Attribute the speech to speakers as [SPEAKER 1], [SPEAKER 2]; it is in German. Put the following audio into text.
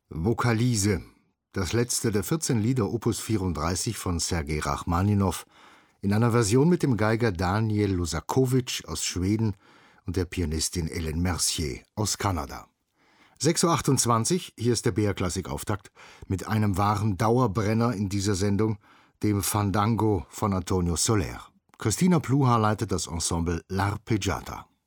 [SPEAKER 1] Vokalise, das letzte der 14 Lieder Opus 34 von Sergei Rachmaninow, in einer Version mit dem Geiger Daniel Losakowitsch aus Schweden und der Pianistin Hélène Mercier aus Kanada. 6.28 Uhr, hier ist der BR-Klassik-Auftakt mit einem wahren Dauerbrenner in dieser Sendung, dem Fandango von Antonio Soler. Christina Pluhar leitet das Ensemble L'Arpeggiata.